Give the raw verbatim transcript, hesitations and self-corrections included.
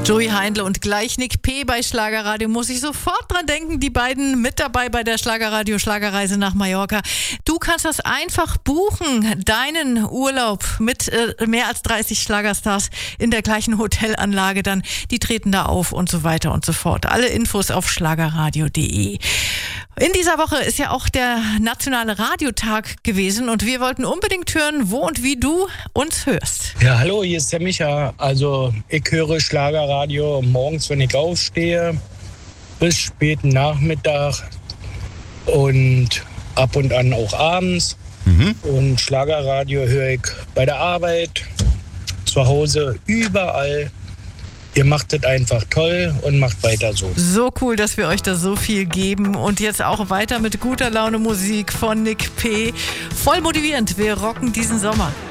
Joey Heindl und gleich Nick P. bei Schlagerradio. Muss ich sofort dran denken, die beiden mit dabei bei der Schlagerradio Schlagerreise nach Mallorca. Du kannst das einfach buchen, deinen Urlaub mit äh, mehr als dreißig Schlagerstars in der gleichen Hotelanlage dann. Die treten da auf und so weiter und so fort. Alle Infos auf schlagerradio punkt de. In dieser Woche ist ja auch der nationale Radiotag gewesen und wir wollten unbedingt hören, wo und wie du uns hörst. Ja, hallo, hier ist der Micha. Also ich höre Schlagerradio morgens, wenn ich aufstehe, bis späten Nachmittag und ab und an auch abends. Mhm. Und Schlagerradio höre ich bei der Arbeit, zu Hause, überall. Ihr macht das einfach toll und macht weiter so. So cool, dass wir euch da so viel geben. Und jetzt auch weiter mit guter Laune Musik von Nick P. Voll motivierend. Wir rocken diesen Sommer.